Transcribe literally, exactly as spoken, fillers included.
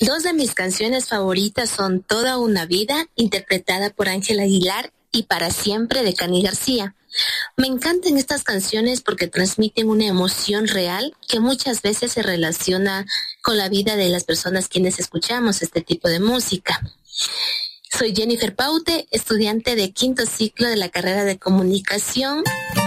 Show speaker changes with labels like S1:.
S1: Dos de mis canciones favoritas son Toda una vida, interpretada por Ángel Aguilar, y Para siempre, de Cani García. Me encantan estas canciones porque transmiten una emoción real que muchas veces se relaciona con la vida de las personas quienes escuchamos este tipo de música. Soy Jennifer Paute, estudiante de quinto ciclo de la carrera de comunicación